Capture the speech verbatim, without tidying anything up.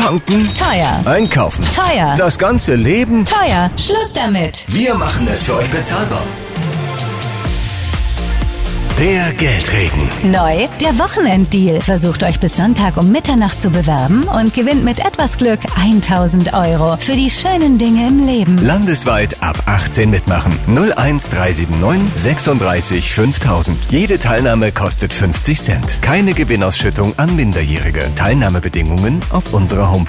Tanken? Teuer. Einkaufen? Teuer. Das ganze Leben? Teuer. Schluss damit. Wir machen es für euch bezahlbar. Der Geldregen. Neu, der Wochenenddeal. Versucht euch bis Sonntag um Mitternacht zu bewerben und gewinnt mit etwas Glück tausend Euro für die schönen Dinge im Leben. Landesweit ab achtzehn mitmachen. null eins drei sieben neun sechsunddreißig fünftausend. Jede Teilnahme kostet fünfzig Cent. Keine Gewinnausschüttung an Minderjährige. Teilnahmebedingungen auf unserer Homepage.